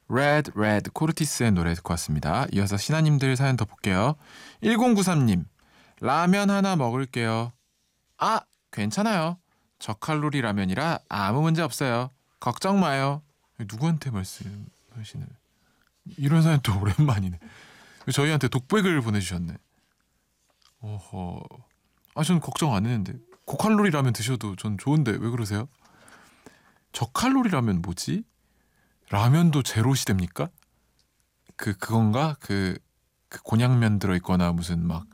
Red Red 코르티스의 노래 듣고 왔습니다. 이어서 신하님들 사연 더 볼게요. 1093님, 라면 하나 먹을게요. 아, 괜찮아요. 저칼로리 라면이라 아무 문제 없어요. 걱정 마요. 누구한테 말씀하시는 이런 사연 또 오랜만이네. 저희한테 독백을 보내주셨네. 어허. 전 걱정 안 했는데. 고칼로리 라면 드셔도 전 좋은데 왜 그러세요? 저칼로리 라면 뭐지? 라면도 제로 시대입니까? 그건가? 그 곤약면 들어있거나 무슨 막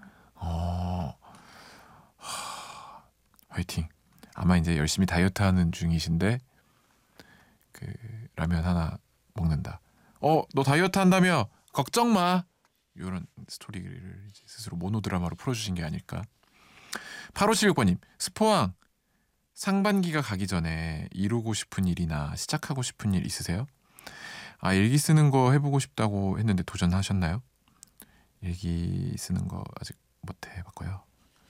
화이팅. 아마 이제 열심히 다이어트 하는 중이신데 그 라면 하나 먹는다. 너 다이어트 한다며? 걱정 마. 이런 스토리를 이제 스스로 모노드라마로 풀어주신 게 아닐까. 8576번님, 스포왕, 상반기가 가기 전에 이루고 싶은 일이나 시작하고 싶은 일 있으세요? 일기 쓰는 거 해보고 싶다고 했는데 도전하셨나요? 일기 쓰는 거 아직 못 해봤고요.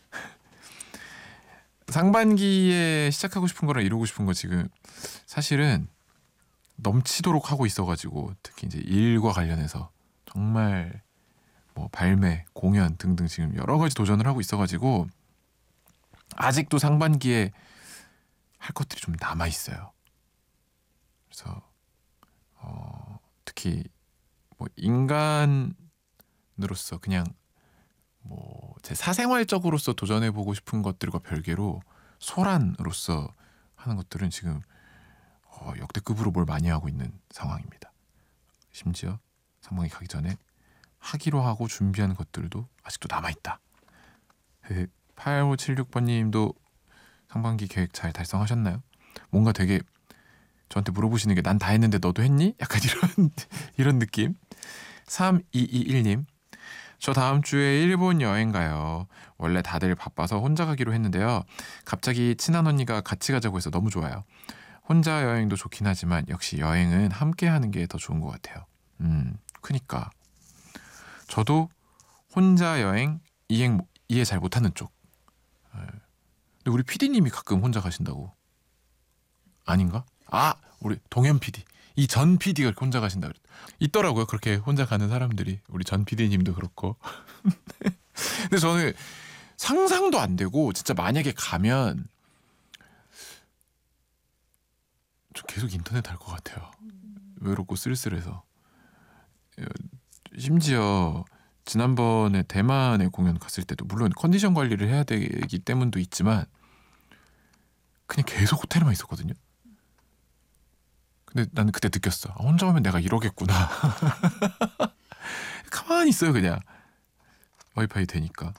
상반기에 시작하고 싶은 거랑 이루고 싶은 거 지금 사실은 넘치도록 하고 있어가지고, 특히 이제 일과 관련해서 정말 뭐 발매, 공연 등등 지금 여러 가지 도전을 하고 있어가지고 아직도 상반기에 할 것들이 좀 남아 있어요. 그래서 특히 뭐 인간으로서 그냥 뭐 제 사생활적으로서 도전해보고 싶은 것들과 별개로 소란으로서 하는 것들은 지금 역대급으로 뭘 많이 하고 있는 상황입니다. 심지어 상반기 가기 전에 하기로 하고 준비한 것들도 아직도 남아있다. 8576번님도 상반기 계획 잘 달성하셨나요? 뭔가 되게 저한테 물어보시는 게 난 다 했는데 너도 했니? 약간 이런 느낌. 3221님, 저 다음 주에 일본 여행 가요. 원래 다들 바빠서 혼자 가기로 했는데요. 갑자기 친한 언니가 같이 가자고 해서 너무 좋아요. 혼자 여행도 좋긴 하지만 역시 여행은 함께 하는 게 더 좋은 것 같아요. 그니까 저도 혼자 여행 이해 잘 못하는 쪽. 근데 우리 PD님이 가끔 혼자 가신다고. 아닌가? 우리 동현 PD. 이 전 PD가 혼자 가신다 그랬. 있더라고요. 그렇게 혼자 가는 사람들이. 우리 전 PD님도 그렇고. 근데 저는 상상도 안 되고 진짜 만약에 가면 좀 계속 인터넷 할 것 같아요. 외롭고 쓸쓸해서. 심지어 지난번에 대만에 공연 갔을 때도 물론 컨디션 관리를 해야 되기 때문도 있지만 그냥 계속 호텔에만 있었거든요. 근데 나는 그때 느꼈어. 혼자 오면 내가 이러겠구나. 가만히 있어요 그냥. 와이파이 되니까.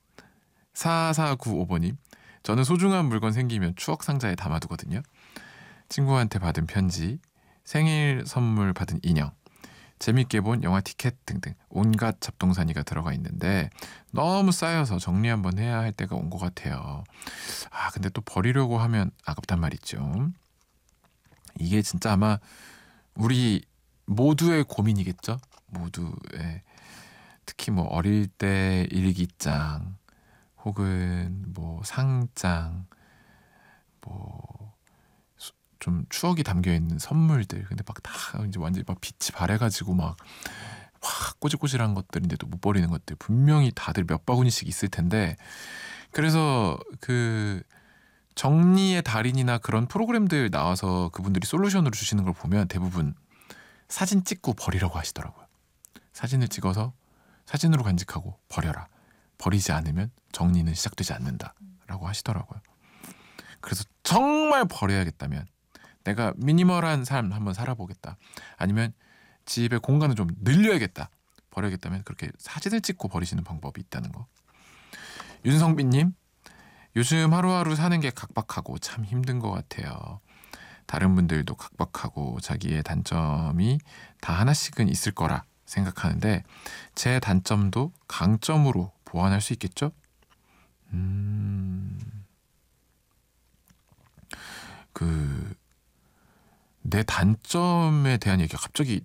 4495번님, 저는 소중한 물건 생기면 추억 상자에 담아두거든요. 친구한테 받은 편지, 생일 선물 받은 인형, 재밌게 본 영화 티켓 등등 온갖 잡동사니가 들어가 있는데 너무 쌓여서 정리 한번 해야 할 때가 온 것 같아요. 근데 또 버리려고 하면 아깝단 말이죠. 이게 진짜 아마 우리 모두의 고민이겠죠? 모두의. 특히 뭐 어릴 때 일기장 혹은 뭐 상장, 뭐 좀 추억이 담겨 있는 선물들. 근데 막 다 이제 완전히 막 빛이 발해가지고 막 확 꼬질꼬질한 것들인데도 못 버리는 것들 분명히 다들 몇 바구니씩 있을 텐데, 그래서 그 정리의 달인이나 그런 프로그램들 나와서 그분들이 솔루션으로 주시는 걸 보면 대부분 사진 찍고 버리라고 하시더라고요. 사진을 찍어서 사진으로 간직하고 버려라. 버리지 않으면 정리는 시작되지 않는다라고 하시더라고요. 그래서 정말 버려야겠다면 내가 미니멀한 삶 한번 살아보겠다. 아니면 집의 공간을 좀 늘려야겠다. 버려야겠다면 그렇게 사진을 찍고 버리시는 방법이 있다는 거. 윤성빈님, 요즘 하루하루 사는 게 각박하고 참 힘든 것 같아요. 다른 분들도 각박하고 자기의 단점이 다 하나씩은 있을 거라 생각하는데 제 단점도 강점으로 보완할 수 있겠죠? 내 단점에 대한 얘기가 갑자기